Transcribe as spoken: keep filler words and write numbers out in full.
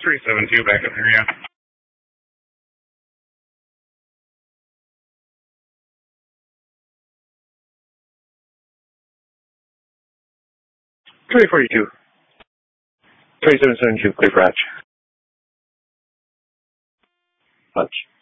three seven two back up here, yeah. three forty-two. three seven seven two, clear for hatch. Hatch.